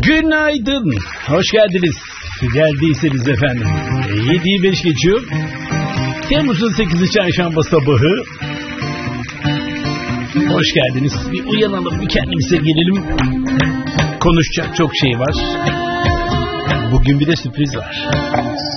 Günaydın. Hoş geldiniz. Geldiyseniz efendim. 7'yi 5 geçiyor. Temmuz'un 8'i çarşamba sabahı. Hoş geldiniz. Bir uyanalım, bir kendimize gelelim. Konuşacak çok şey var. Bugün bir de sürpriz var.